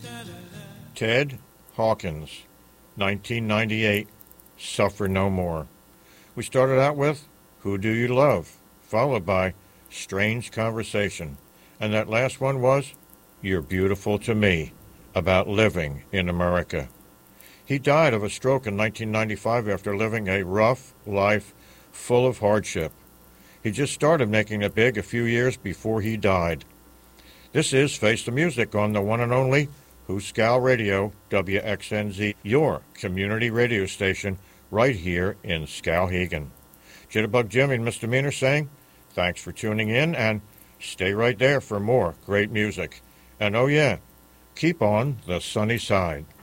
Ted Hawkins, 1998, Suffer No More. We started out with Who Do You Love, followed by Strange Conversation, and that last one was You're Beautiful to Me, about living in America. He died of a stroke in 1995 after living a rough life full of hardship. He just started making it big a few years before he died. This is Face the Music on the one and only Hooskow Radio, WXNZ, your community radio station right here in Skowhegan. Jitterbug Jimmy and Misdemeanor saying, thanks for tuning in and stay right there for more great music. And oh yeah, keep on the sunny side.